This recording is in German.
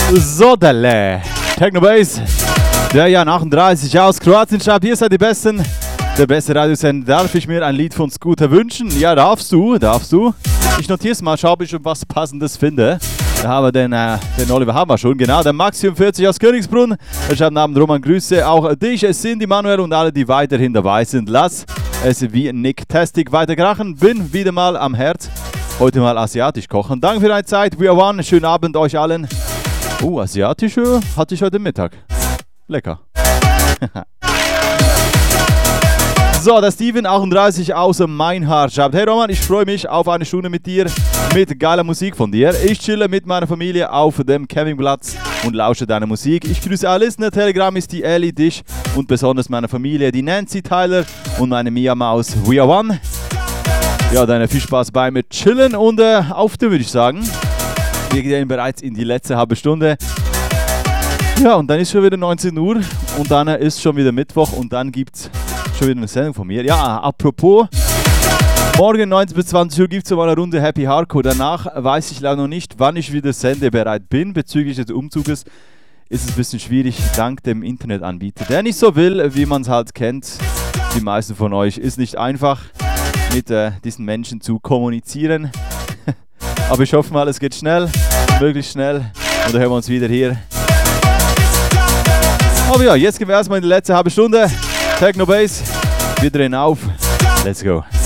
So, Dalle. Technobase. Der Jan 38 aus Kroatien schreibt, ihr seid die Besten. Der beste Radiosender. Darf ich mir ein Lied von Scooter wünschen? Ja, darfst du. Ich notiere es mal, schau, ob ich schon was Passendes finde. Da haben wir den Oliver haben wir schon, genau. Der Maximum 40 aus Königsbrunn. Er schreibt Abend Roman, Grüße auch dich. Es sind die Manuel und alle, die weiterhin dabei sind. Lass es wie Nick Testic weiter krachen. Bin wieder mal am Herd. Heute mal asiatisch kochen. Danke für deine Zeit. We are one. Schönen Abend euch allen. Asiatische hatte ich heute Mittag. Lecker. So, der Steven 38 aus Meinhard schreibt: Hey Roman, ich freue mich auf eine Stunde mit dir, mit geiler Musik von dir. Ich chille mit meiner Familie auf dem Campingplatz und lausche deiner Musik. Ich grüße alle Listener. Telegram ist die Ellie, dich und besonders meine Familie, die Nancy, Tyler und meine Mia Maus. We are one. Ja, dann viel Spaß beim Chillen und auf den würde ich sagen. Wir gehen bereits in die letzte halbe Stunde. Ja, und dann ist schon wieder 19 Uhr und dann ist schon wieder Mittwoch und dann gibt es schon wieder eine Sendung von mir. Ja, apropos, morgen 19 bis 20 Uhr gibt es so mal eine Runde Happy Hardcore. Danach weiß ich leider noch nicht, wann ich wieder sendebereit bin. Bezüglich des Umzuges ist es ein bisschen schwierig, dank dem Internetanbieter, der nicht so will, wie man es halt kennt. Die meisten von euch ist nicht einfach, mit diesen Menschen zu kommunizieren. Aber ich hoffe mal, es geht schnell, möglichst schnell. Und dann hören wir uns wieder hier. Aber ja, jetzt gehen wir erstmal in die letzte halbe Stunde. Technobase, wir drehen auf. Let's go.